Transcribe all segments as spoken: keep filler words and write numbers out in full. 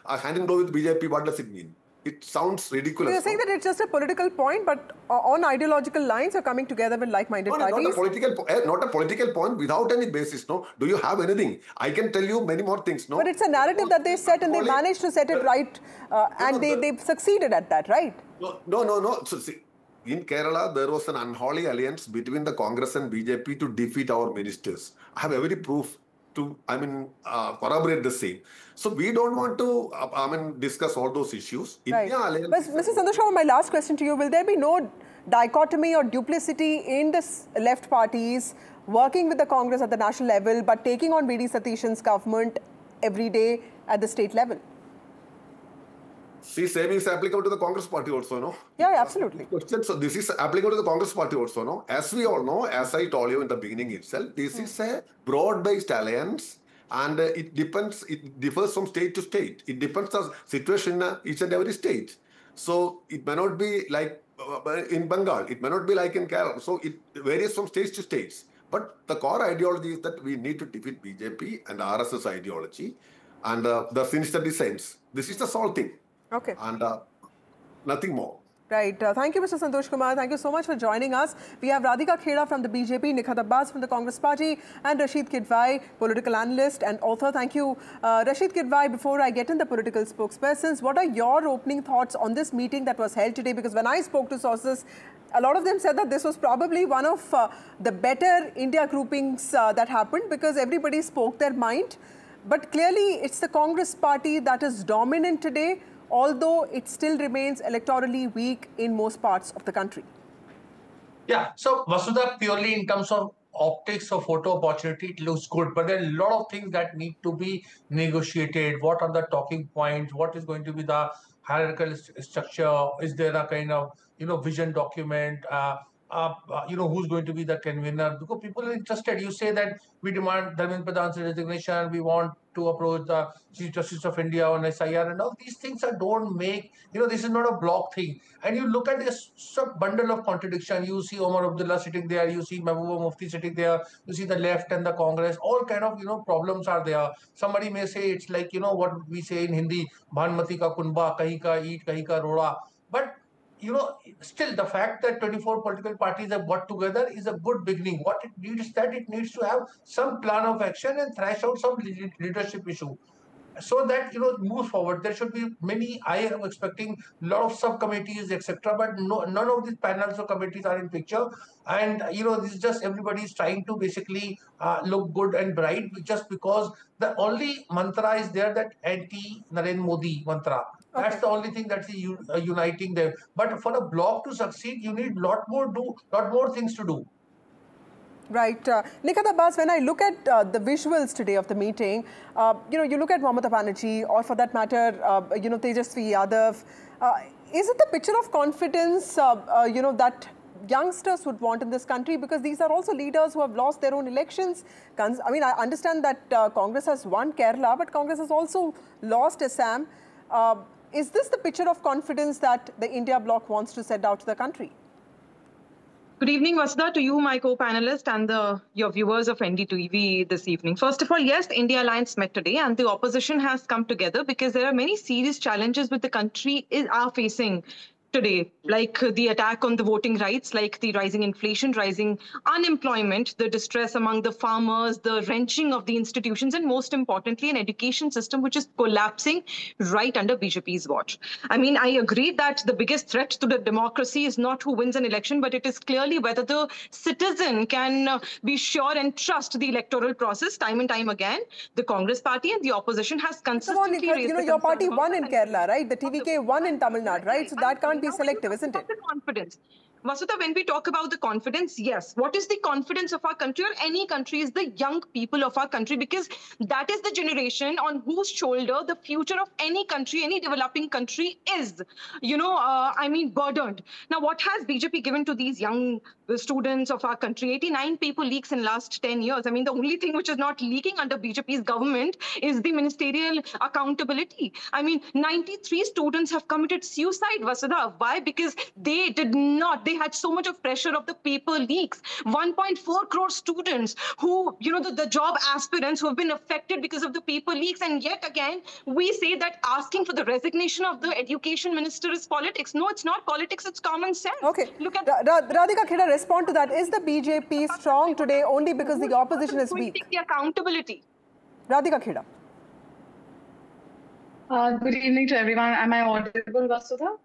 uh, hand in glove with B J P, what does it mean? It sounds ridiculous. You're saying no? that it's just a political point, but on ideological lines, you're coming together with like-minded No, parties. not a political, uh, not a political point without any basis. No, do you have anything? I can tell you many more things. No, but it's a narrative that they set, and they managed to set it right, uh, and they they succeeded at that, right? No, no, no, no. So see, in Kerala, there was an unholy alliance between the Congress and B J P to defeat our ministers. I have every proof to, I mean, uh, corroborate the same. So we don't want to, uh, I mean, discuss all those issues. Right. India alliance. But Mister Santosh Kumar, my last question to you: will there be no dichotomy or duplicity in the left parties working with the Congress at the national level, but taking on V D Satishan's government every day at the state level? See, same is applicable to the Congress party also, no? Yeah, absolutely. So this is applicable to the Congress party also, no? As we all know, as I told you in the beginning itself, this mm. is a broad-based alliance, and uh, it depends, it differs from state to state. It depends on the situation in uh, each and every state. So it may not be like uh, in Bengal, it may not be like in Kerala. So it varies from states to states. But the core ideology is that we need to defeat B J P and R S S ideology and uh, the sinister designs. This is the sole thing. Okay. And uh, nothing more. Right. Uh, thank you, Mister Santosh Kumar. Thank you so much for joining us. We have Radhika Khera from the B J P, Nikhil Abbas from the Congress Party, and Rashid Kidwai, political analyst and author. Thank you. Uh, Rashid Kidwai, before I get in the political spokespersons, what are your opening thoughts on this meeting that was held today? Because when I spoke to sources, a lot of them said that this was probably one of uh, the better India groupings uh, that happened, because everybody spoke their mind. But clearly, it's the Congress Party that is dominant today, although it still remains electorally weak in most parts of the country. Yeah, so Vasudha, purely in terms of optics or photo opportunity, it looks good, but there are a lot of things that need to be negotiated. What are the talking points? What is going to be the hierarchical structure? Is there a kind of, you know, vision document? Uh, uh, uh, you know, who's going to be the convener? Because people are interested. You say that we demand Dharmendra Pradhan's resignation, we want to approach the Chief Justice of India on S I R, and all these things are don't make, you know, this is not a block thing. And you look at this sub bundle of contradiction, you see Omar Abdullah sitting there, you see Mahbooba Mufti sitting there, you see the left and the Congress, all kind of, you know, problems are there. Somebody may say it's like, you know, what we say in Hindi, Bhanmati ka kunba, kahi ka eat, kahi ka roda. But you know, still the fact that twenty-four political parties have got together is a good beginning. What it needs is that it needs to have some plan of action and thrash out some leadership issue, so that, you know, moves forward. There should be many, I am expecting a lot of subcommittees, et cetera. But no, none of these panels or committees are in picture. And, you know, this is just everybody is trying to basically uh, look good and bright, just because the only mantra is there, that anti-Narendra Modi mantra. Okay. That's the only thing that's uh, uniting them. But for a bloc to succeed, you need lot more do, lot more things to do. Right. Uh, Nikhil Abbas, when I look at uh, the visuals today of the meeting, uh, you know, you look at Mamata Banerjee, or for that matter, uh, you know, Tejasvi Yadav. Uh, is it the picture of confidence, uh, uh, you know, that youngsters would want in this country? Because these are also leaders who have lost their own elections. I mean, I understand that uh, Congress has won Kerala, but Congress has also lost Assam. Uh, Is this the picture of confidence that the India bloc wants to send out to the country? Good evening, Vasudha, to you, my co-panelist, and the, your viewers of N D T V this evening. First of all, yes, the India Alliance met today, and the opposition has come together because there are many serious challenges which the country is are facing today, like the attack on the voting rights, like the rising inflation, rising unemployment, the distress among the farmers, the wrenching of the institutions, and most importantly, an education system which is collapsing right under B J P's watch. I mean, I agree that the biggest threat to the democracy is not who wins an election, but it is clearly whether the citizen can uh, be sure and trust the electoral process. Time and time again, the Congress party and the opposition has consistently raised, you know, your party won in Kerala, right? The T V K won in Tamil Nadu, right? So that can't be selective, isn't it? The confidence. Vasudha, when we talk about the confidence, yes. What is the confidence of our country or any country is the young people of our country, because that is the generation on whose shoulder the future of any country, any developing country is, you know, uh, I mean, burdened. Now, what has B J P given to these young students of our country? eighty-nine people leaks in last ten years. I mean, the only thing which is not leaking under B J P's government is the ministerial accountability. I mean, ninety-three students have committed suicide, Vasudha. Why? Because they did not, they they had so much of pressure of the paper leaks. one point four crore students who, you know, the, the job aspirants who have been affected because of the paper leaks. And yet again, we say that asking for the resignation of the education minister is politics. No, it's not politics, it's common sense. Okay. Look at Ra- Ra- Radhika Kheda, respond to that. Is the B J P strong today only because the opposition is weak? Take the accountability. Radhika Kheda. Uh, good evening to everyone. Am I audible, Vasudha?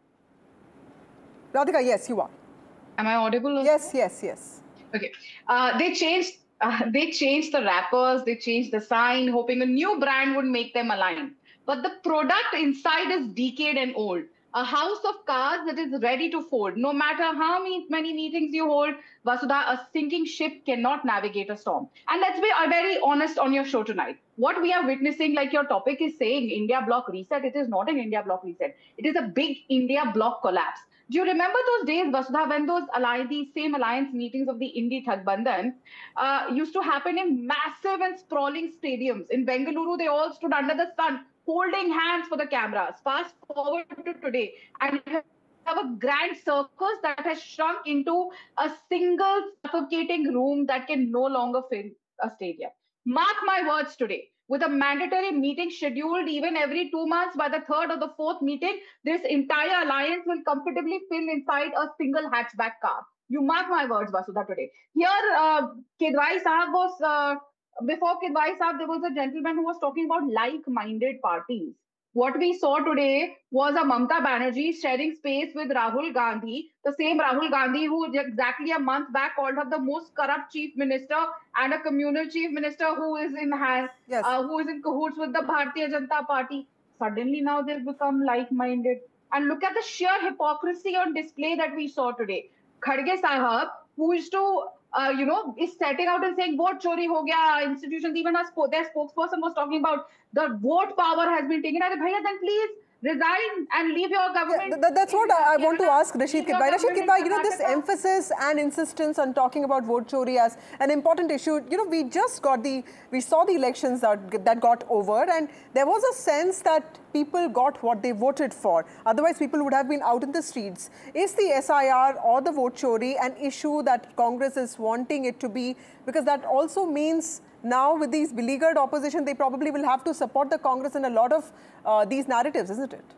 Radhika, yes, you are. Am I audible? Yes, yes, yes. Okay. Uh, they changed. Uh, they changed the wrappers. They changed the sign, hoping a new brand would make them align. But the product inside is decayed and old. A house of cards that is ready to fold. No matter how many, many meetings you hold, Vasudha, a sinking ship cannot navigate a storm. And let's be uh, very honest on your show tonight. What we are witnessing, like your topic is saying, India bloc reset, it is not an India bloc reset. It is a big India bloc collapse. Do you remember those days, Vasudha, when those alliance, these same alliance meetings of the Indi Thakbandhan uh, used to happen in massive and sprawling stadiums? In Bengaluru, they all stood under the sun, holding hands for the cameras. Fast forward to today, and you have a grand circus that has shrunk into a single suffocating room that can no longer fill a stadium. Mark my words today. With a mandatory meeting scheduled even every two months, by the third or the fourth meeting, this entire alliance will comfortably fill inside a single hatchback car. You mark my words, Vasudha, today. Here, uh, Kidwai Sahab was, uh, before Kidwai Sahab, there was a gentleman who was talking about like-minded parties. What we saw today was a Mamata Banerjee sharing space with Rahul Gandhi, the same Rahul Gandhi who exactly a month back called her the most corrupt chief minister and a communal chief minister who is in Yes. uh, who is in cahoots with the Bharatiya Janata Party. Suddenly now they've become like-minded. And look at the sheer hypocrisy on display that we saw today. Khadge Sahab, who is to Uh, you know, is setting out and saying vote chori ho gaya, institutions, even our sp- their spokesperson was talking about the vote power has been taken. I said, Bhaiya, then please resign and leave your government. Yeah, th- that's what I, I want to ask Rashid Kidwai. Rashid Kidwai, you know, this emphasis and insistence on talking about vote chori as an important issue. You know, we just got the, we saw the elections that, that got over, and there was a sense that people got what they voted for. Otherwise, people would have been out in the streets. Is the S I R or the vote chori an issue that Congress is wanting it to be? Because that also means now with these beleaguered opposition, they probably will have to support the Congress in a lot of uh, these narratives, isn't it?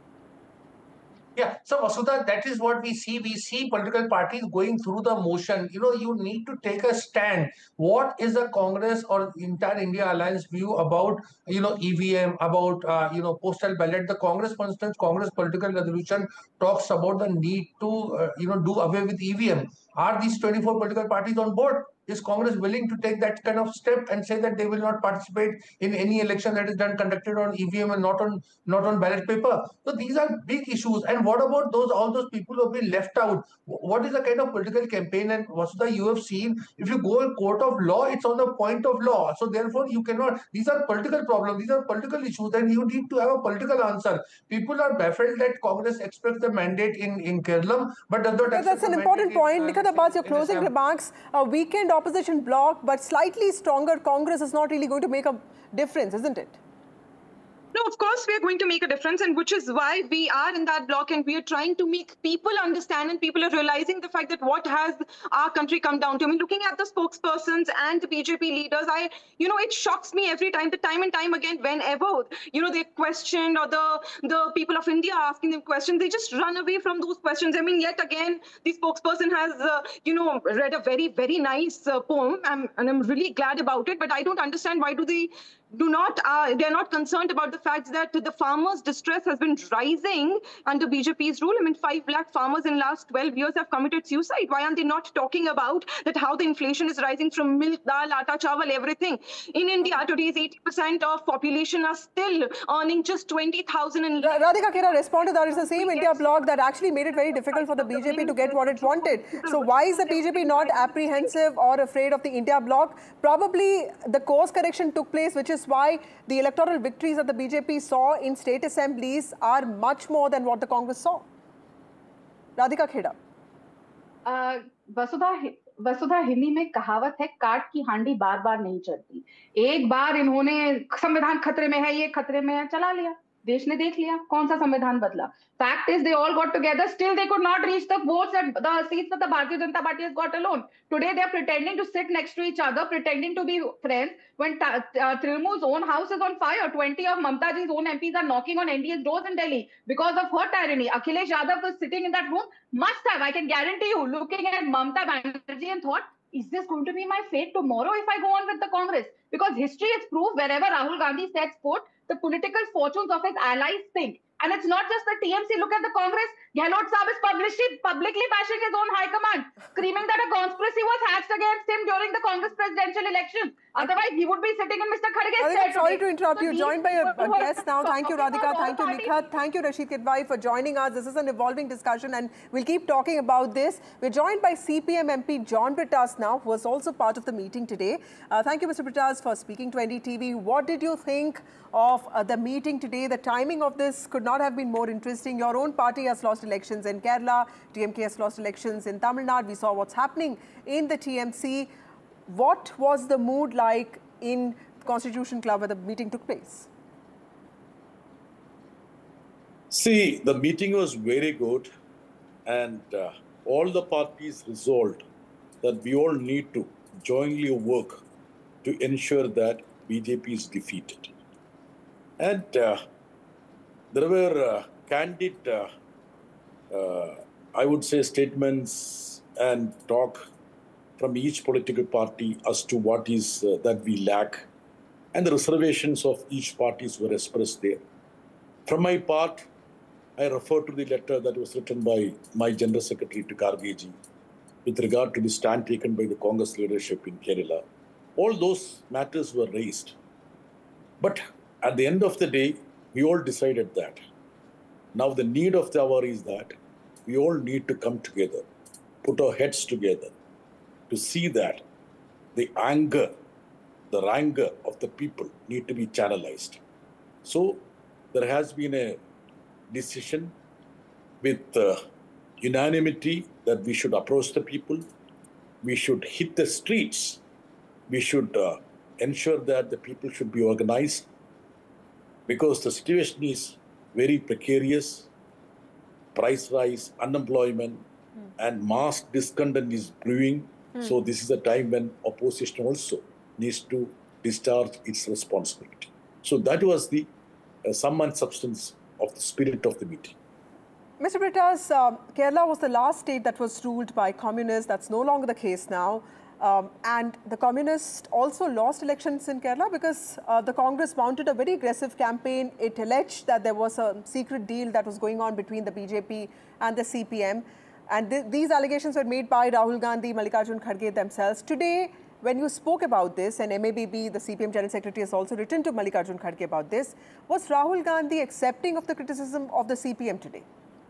Yeah, so Vasudha, that is what we see. We see political parties going through the motion. You know, you need to take a stand. What is the Congress or entire India Alliance view about, you know, E V M, about, uh, you know, postal ballot? The Congress, for instance, Congress political resolution talks about the need to, uh, you know, do away with E V M. Are these twenty-four political parties on board? Is Congress willing to take that kind of step and say that they will not participate in any election that is done conducted on E V M and not on not on ballot paper? So these are big issues. And what about those all those people who have been left out? What is the kind of political campaign? And Vasudha, you have seen, if you go in court of law, it's on the point of law. So therefore, you cannot. These are political problems. These are political issues, and you need to have a political answer. People are baffled that Congress expects the mandate in in Kerala, but does not. Yeah, that's an important point. Nikhil Abbas, your closing remarks. A weakened opposition bloc, but slightly stronger Congress is not really going to make a difference, isn't it? No, of course we are going to make a difference, and which is why we are in that block, and we are trying to make people understand, and people are realizing the fact that what has our country come down to. I mean, looking at the spokespersons and the B J P leaders, I, you know, it shocks me every time, the time and time again, whenever, you know, they're questioned or the, the people of India are asking them questions, they just run away from those questions. I mean, yet again, the spokesperson has, uh, you know, read a very, very nice uh, poem, I'm, and I'm really glad about it, but I don't understand why do they do not, uh, they're not concerned about the fact that the farmers' distress has been rising under B J P's rule. I mean, five lakh farmers in last twelve years have committed suicide. Why aren't they not talking about that, how the inflation is rising from milk, dal, atta, chawal, everything? In India, today's eighty percent of population are still earning just twenty thousand. And Ra- Radhika Khera, respond to that. It's the same India bloc that actually made it very difficult for the B J P to get what it wanted. So why is the B J P not apprehensive or afraid of the India bloc? Probably the course correction took place, which is why the electoral victories that the B J P saw in state assemblies are much more than what the Congress saw. Radhika Kheda. Uh, वसुधा वसुधा हिंदी में कहावत है, काट की हांडी बार बार नहीं चलती. एक बार इन्होंने संविधान खतरे में है, ये खतरे में है, चला लिया. देश ने देख लिया कौन सा संविधान बदला. Fact is, they all got together. Still, they could not reach the votes at the seats that the Bharatiya Janata Party has got alone. Today, they are pretending to sit next to each other, pretending to be friends. When uh, Trinamool's own house is on fire, twenty of Mamta ji's own M Ps are knocking on N D A's doors in Delhi because of her tyranny. Akhilesh Yadav was sitting in that room. Must have, I can guarantee you, looking at Mamta Banerjee and thought, is this going to be my fate tomorrow if I go on with the Congress? Because history has proved wherever Rahul Gandhi sets foot, the political fortunes of his allies sink. And it's not just the T M C. Look at the Congress. Gehlot Saab is publicly, publicly bashing his own high command, screaming that a conspiracy was hatched against him during the Congress presidential elections. Otherwise, he would be sitting in Mister Kharge's Radhika, chair sorry today. to interrupt So you. these Joined by a, a people guest now. Thank you, talking Radhika. about Thank you, all Nikhat. Thank you, Rashid Kidwai, for joining us. This is an evolving discussion, and we'll keep talking about this. We're joined by C P M M P John Britas now, who was also part of the meeting today. Uh, thank you, Mister Britas, for speaking to N D T V. What did you think of uh, the meeting today? The timing of this could not have been more interesting. Your own party has lost elections in Kerala. T M K has lost elections in Tamil Nadu. We saw what's happening in the T M C. What was the mood like in Constitution Club where the meeting took place? See, the meeting was very good, and uh, all the parties resolved that we all need to jointly work to ensure that B J P is defeated. And uh, there were uh, candid, uh, uh, I would say, statements and talk from each political party as to what is uh, that we lack, and the reservations of each parties were expressed there. From my part, I refer to the letter that was written by my General Secretary to Khargeji with regard to the stand taken by the Congress leadership in Kerala. All those matters were raised. But at the end of the day, we all decided that now the need of the hour is that we all need to come together, put our heads together to see that the anger, the rancor of the people need to be channelized. So there has been a decision with uh, unanimity that we should approach the people, we should hit the streets, we should uh, ensure that the people should be organized, because the situation is very precarious, price rise, unemployment, mm. and mass discontent is brewing. Mm. So this is a time when opposition also needs to discharge its responsibility. So that was the uh, sum and substance of the spirit of the meeting. Mister Britas, um, Kerala was the last state that was ruled by communists. That's no longer the case now. Um, and the communists also lost elections in Kerala because uh, the Congress mounted a very aggressive campaign. It alleged that there was a secret deal that was going on between the B J P and the C P M. And th these allegations were made by Rahul Gandhi, Mallikarjun Kharge themselves. Today, when you spoke about this, and M A B B, the C P M General Secretary, has also written to Mallikarjun Kharge about this, was Rahul Gandhi accepting of the criticism of the C P M today?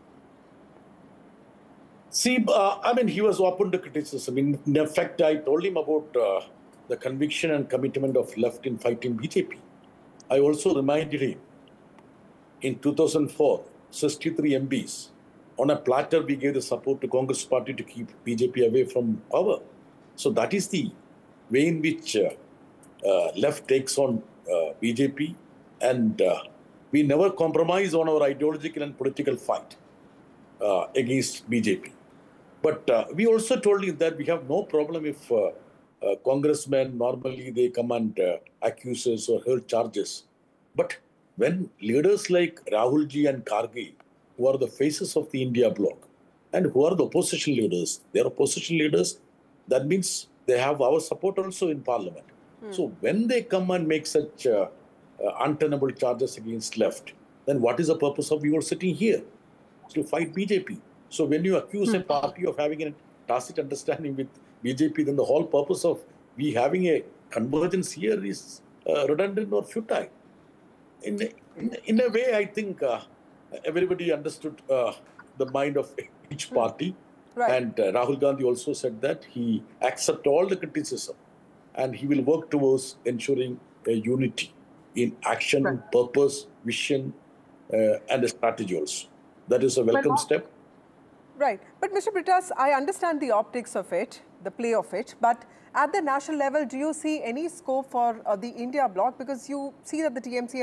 See, uh, I mean, he was open to criticism. In, in effect, I told him about uh, the conviction and commitment of left in fighting B J P. I also reminded him in two thousand four, sixty-three M Ps, on a platter, we gave the support to Congress party to keep B J P away from power. So that is the way in which uh, uh, left takes on uh, B J P, and uh, we never compromise on our ideological and political fight uh, against B J P. But uh, we also told him that we have no problem if uh, uh, congressmen, normally they come and uh, accuse us or hurl charges. But when leaders like Rahul ji and Kharge, who are the faces of the India bloc, and who are the opposition leaders, they are opposition leaders, that means they have our support also in parliament. Hmm. So when they come and make such uh, uh, untenable charges against left, then what is the purpose of you all sitting here? To fight B J P. So when you accuse hmm. a party of having a tacit understanding with B J P, then the whole purpose of we having a convergence here is uh, redundant or futile. In, in, in a way, I think uh, everybody understood uh, the mind of each party. Right. And uh, Rahul Gandhi also said that he accepts all the criticism and he will work towards ensuring a unity in action, right. purpose, vision, uh, and a strategy also. That is a welcome but, step. Right. But Mister Britas, I understand the optics of it, the play of it, but at the national level, do you see any scope for uh, the India bloc? Because you see that the T M C has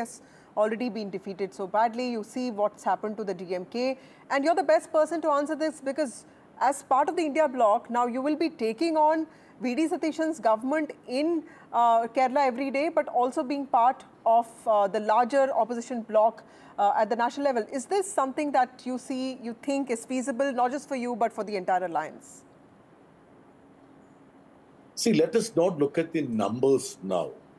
already been defeated so badly. You see what's happened to the D M K. And you're the best person to answer this, because as part of the India bloc, now you will be taking on V D Satishan's government in uh, Kerala every day, but also being part of uh, the larger opposition bloc uh, at the national level. Is this something that you see, you think is feasible, not just for you, but for the entire alliance? See, let us not look at the numbers now.